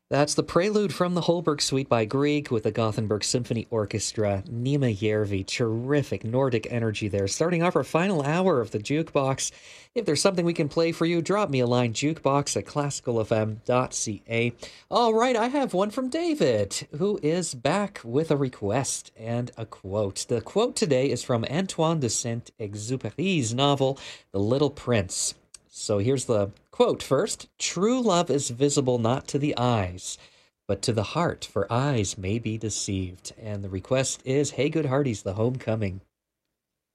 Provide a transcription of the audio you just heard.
That's the Prelude from the Holberg Suite by Grieg with the Gothenburg Symphony Orchestra. Nima Järvi, terrific Nordic energy there. Starting off our final hour of the Jukebox. If there's something we can play for you, drop me a line, jukebox at classicalfm.ca. All right, I have one from David, who is back with a request and a quote. The quote today is from Antoine de Saint-Exupéry's novel, The Little Prince. So here's the quote first. True love is visible not to the eyes, but to the heart, for eyes may be deceived. And the request is Hey Good Hearties, The Homecoming.